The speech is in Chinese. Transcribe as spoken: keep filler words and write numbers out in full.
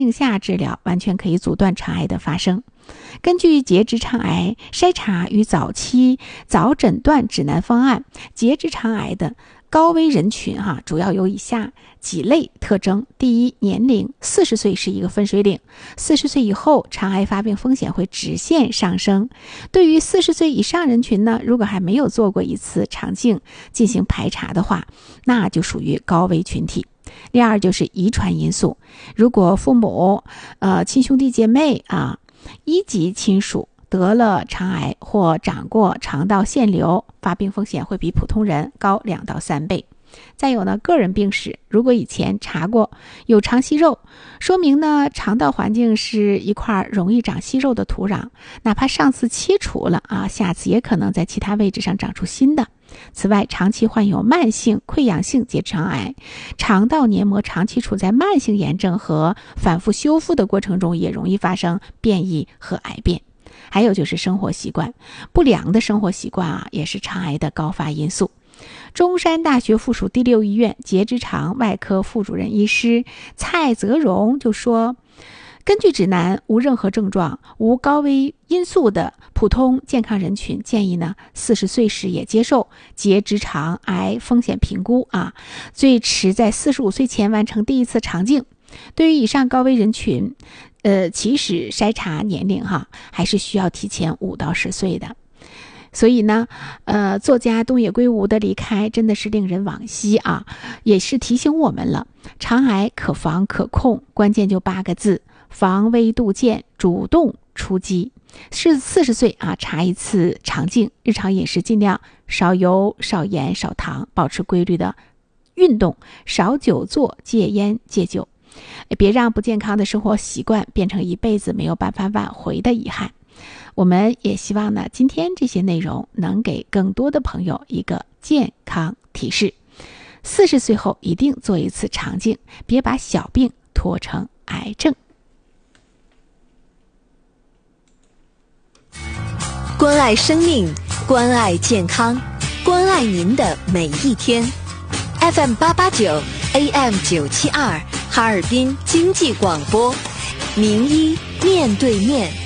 性下治疗完全可以阻断肠癌的发生。根据结直肠癌筛查与早期早诊断指南方案，结直肠癌的高危人群哈、啊，主要有以下几类特征。第一，年龄，四十岁是一个分水岭，四十岁以后肠癌发病风险会直线上升。对于四十岁以上人群呢，如果还没有做过一次肠镜进行排查的话，那就属于高危群体。第二就是遗传因素，如果父母、呃亲兄弟姐妹啊、一级亲属得了肠癌或长过肠道腺瘤，发病风险会比普通人高两到三倍。再有呢，个人病史，如果以前查过有肠息肉，说明呢肠道环境是一块容易长息肉的土壤，哪怕上次切除了啊，下次也可能在其他位置上长出新的。此外，长期患有慢性溃疡性结直肠癌，肠道黏膜长期处在慢性炎症和反复修复的过程中，也容易发生变异和癌变。还有就是生活习惯，不良的生活习惯啊，也是肠癌的高发因素。中山大学附属第六医院结直肠外科副主任医师蔡泽荣就说，根据指南，无任何症状、无高危因素的普通健康人群，建议呢四十岁时也接受结直肠癌风险评估啊，最迟在四十五岁前完成第一次肠镜。对于以上高危人群，呃，其实筛查年龄哈，还是需要提前五到十岁的。所以呢，呃，作家东野圭吾的离开真的是令人惋惜啊，也是提醒我们了，肠癌可防可控，关键就八个字：防微杜渐，主动出击。是四十岁啊，查一次肠镜，日常饮食尽量少油、少盐、少糖，保持规律的运动，少久坐，戒烟戒酒，别让不健康的生活习惯变成一辈子没有办法挽回的遗憾。我们也希望呢，今天这些内容能给更多的朋友一个健康提示。四十岁后一定做一次肠镜，别把小病拖成癌症。 关爱生命，关爱健康，关爱您的每一天。F M 八八九 A M 九七二，哈尔滨经济广播，名医面对面。